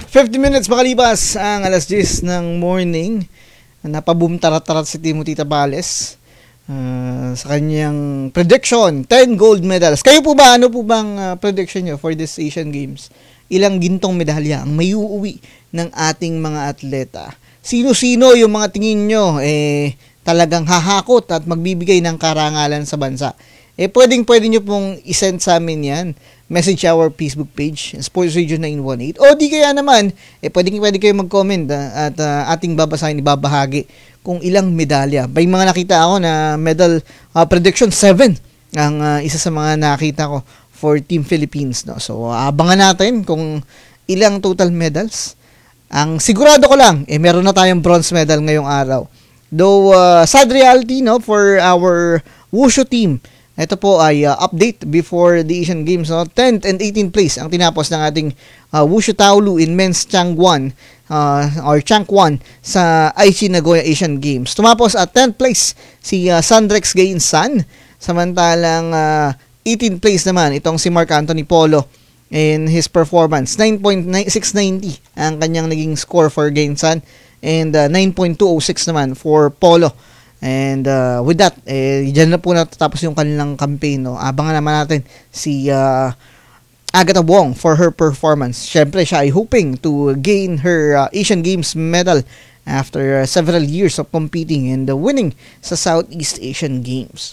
50 minutes makalipas ang alas 10 ng morning. Napaboom tarat-tarat si Timothy Tabales sa kanyang prediction, 10 gold medals. Kayo po ba, ano po bang prediction nyo for this Asian Games? Ilang gintong medalya ang may uuwi ng ating mga atleta? Sino-sino yung mga tingin nyo talagang hahakot at magbibigay ng karangalan sa bansa? Pwede nyo pong isend sa amin yan. Message our Facebook page, Sports Radio 918. O di kaya naman, pwede kayo mag-comment at ating babasahin, ibabahagi kung ilang medalya. May mga nakita ako na medal prediction, 7 ang isa sa mga nakita ko for Team Philippines. No? So, abangan natin kung ilang total medals. Ang sigurado ko lang, meron na tayong bronze medal ngayong araw. Though, sad reality no, for our Wushu team. Ito po ay update before the Asian Games. No? 10th and 18th place ang tinapos ng ating Wushu Taolu in men's Changwon or Changwon sa Aichi Nagoya Asian Games. Tumapos at 10th place si Sandrex Gainsan. Samantalang 18th place naman itong si Mark Anthony Polo in his performance. 9.690 ang kanyang naging score for Gainsan and 9.206 naman for Polo. And with that, dyan na po natatapos yung kanilang campaign. No? Abangan naman natin si Agatha Wong for her performance. Siyempre, siya ay hoping to gain her Asian Games medal after several years of competing and winning sa Southeast Asian Games.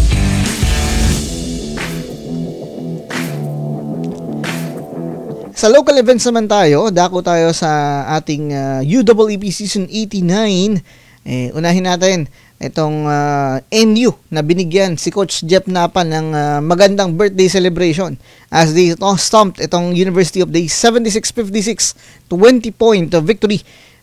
Sa local events naman tayo, dako tayo sa ating UAAP Season 89. Unahin natin itong NU na binigyan si Coach Jeff Napa ng magandang birthday celebration as they stomped itong University of the 76-56 20-point victory